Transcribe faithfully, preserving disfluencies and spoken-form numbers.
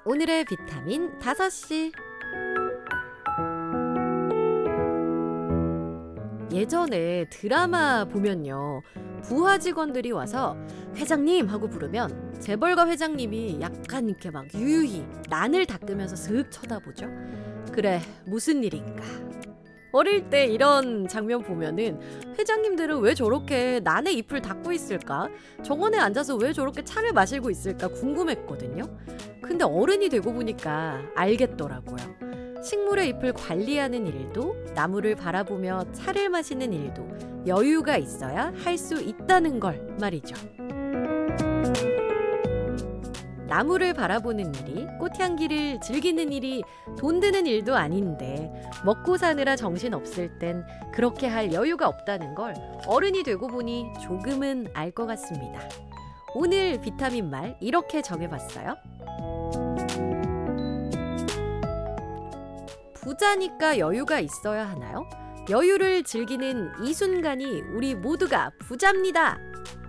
오늘의 비타민 다섯 시. 예전에 드라마 보면요, 부하 직원들이 와서 회장님 하고 부르면 재벌가 회장님이 약간 이렇게 막 유유히 난을 닦으면서 슥 쳐다보죠. 그래, 무슨 일인가. 어릴 때 이런 장면 보면은 회장님들은 왜 저렇게 난에 잎을 닦고 있을까? 정원에 앉아서 왜 저렇게 차를 마시고 있을까 궁금했거든요. 근데 어른이 되고 보니까 알겠더라고요. 식물의 잎을 관리하는 일도, 나무를 바라보며 차를 마시는 일도 여유가 있어야 할 수 있다는 걸 말이죠. 나무를 바라보는 일이, 꽃향기를 즐기는 일이 돈 드는 일도 아닌데 먹고 사느라 정신 없을 땐 그렇게 할 여유가 없다는 걸 어른이 되고 보니 조금은 알 것 같습니다. 오늘 비타민 말 이렇게 정해봤어요. 부자니까 여유가 있어야 하나요? 여유를 즐기는 이 순간이 우리 모두가 부자입니다.